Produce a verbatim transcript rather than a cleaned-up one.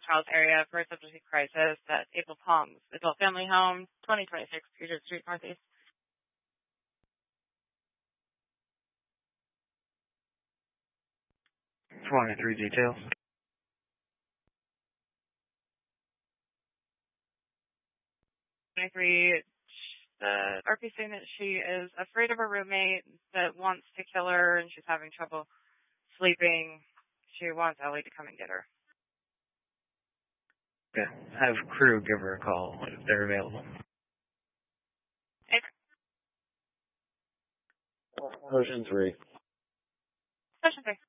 Charles area for a substance use crisis at April Palms Adult Family Home, twenty twenty-six Puget Street Northeast. twenty-three details. twenty-three, the R P saying that she is afraid of her roommate that wants to kill her and she's having trouble sleeping. She wants Ellie to come and get her. Okay. Have crew give her a call if they're available. Okay. Ocean three. Ocean three.